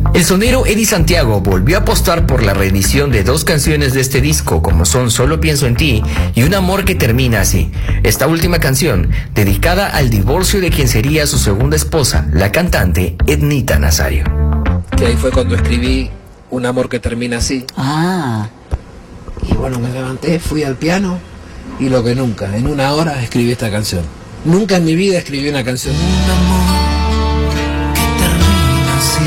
El sonero Eddie Santiago volvió a apostar por la reedición de 2 canciones de este disco, como son Solo pienso en ti y Un amor que termina así. Esta última canción, dedicada al divorcio de quien sería su segunda esposa, la cantante Ednita Nazario. Que ahí fue cuando escribí Un amor que termina así. Y bueno, me levanté, fui al piano y lo que nunca, en una hora escribí esta canción. Nunca en mi vida escribí una canción. Un amor que termina así.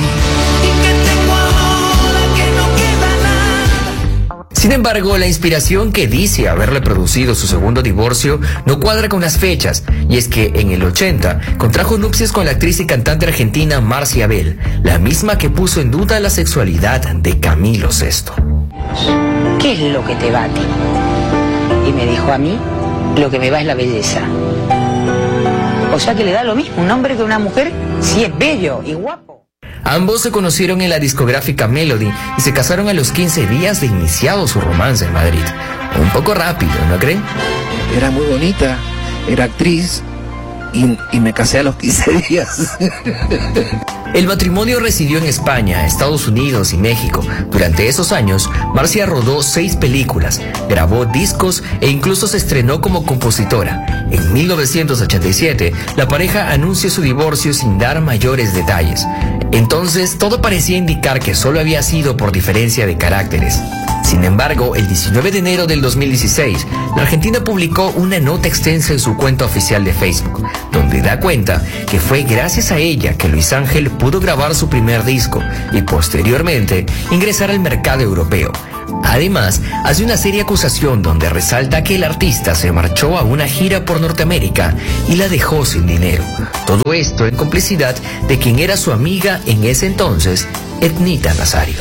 Sin embargo, la inspiración que dice haberle producido su segundo divorcio no cuadra con las fechas, y es que en el 80 contrajo nupcias con la actriz y cantante argentina Marcia Bell, la misma que puso en duda la sexualidad de Camilo VI. ¿Qué es lo que te va a ti? Y me dijo: a mí lo que me va es la belleza. O sea que le da lo mismo un hombre que una mujer si es bello y guapo. Ambos se conocieron en la discográfica Melody y se casaron a los 15 días de iniciado su romance en Madrid. Un poco rápido, ¿no creen? Era muy bonita, era actriz y me casé a los 15 días. El matrimonio residió en España, Estados Unidos y México. Durante esos años, Marcia rodó 6 películas, grabó discos e incluso se estrenó como compositora. En 1987, la pareja anunció su divorcio sin dar mayores detalles. Entonces, todo parecía indicar que solo había sido por diferencia de caracteres. Sin embargo, el 19 de enero del 2016, la Argentina publicó una nota extensa en su cuenta oficial de Facebook, donde da cuenta que fue gracias a ella que Luis Ángel pudo grabar su primer disco y posteriormente ingresar al mercado europeo. Además, hace una seria acusación donde resalta que el artista se marchó a una gira por Norteamérica y la dejó sin dinero. Todo esto en complicidad de quien era su amiga en ese entonces, Ednita Nazario.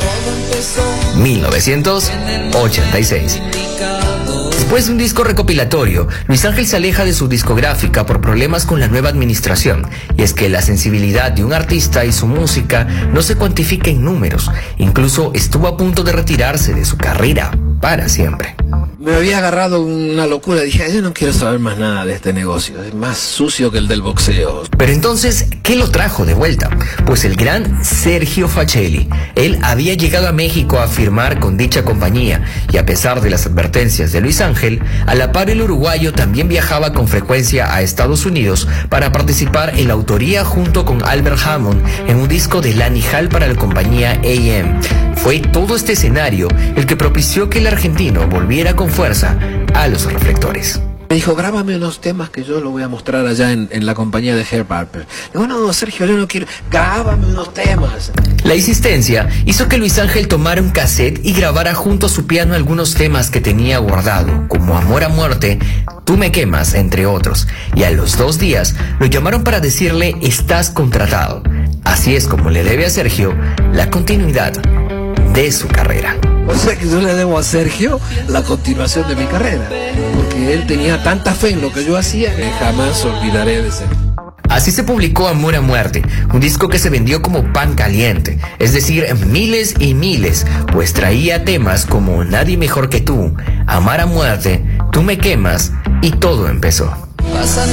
1986. Después de un disco recopilatorio, Luis Ángel se aleja de su discográfica por problemas con la nueva administración. Y es que la sensibilidad de un artista y su música no se cuantifica en números. Incluso estuvo a punto de retirarse de su carrera para siempre. Me había agarrado una locura, dije: yo no quiero saber más nada de este negocio, es más sucio que el del boxeo. Pero entonces, ¿qué lo trajo de vuelta? Pues el gran Sergio Facelli. Él había llegado a México a firmar con dicha compañía, y a pesar de las advertencias de Luis Ángel, a la par el uruguayo también viajaba con frecuencia a Estados Unidos para participar en la autoría junto con Albert Hammond en un disco de Lani Hall para la compañía AM. Fue todo este escenario el que propició que el argentino volviera con fuerza a los reflectores. Me dijo: grábame unos temas que yo lo voy a mostrar allá en la compañía de Herb Alpert. Digo: no, Sergio, yo no quiero, grábame unos temas. La insistencia hizo que Luis Ángel tomara un cassette y grabara junto a su piano algunos temas que tenía guardado, como Amor a muerte, Tú me quemas, entre otros. Y a los 2 días lo llamaron para decirle: estás contratado. Así es como le debe a Sergio la continuidad de su carrera. O sea que yo le debo a Sergio la continuación de mi carrera, porque él tenía tanta fe en lo que yo hacía que jamás olvidaré de Sergio. Así se publicó Amor a muerte, un disco que se vendió como pan caliente, es decir, miles y miles, pues traía temas como Nadie mejor que tú, Amar a muerte, Tú me quemas y todo empezó.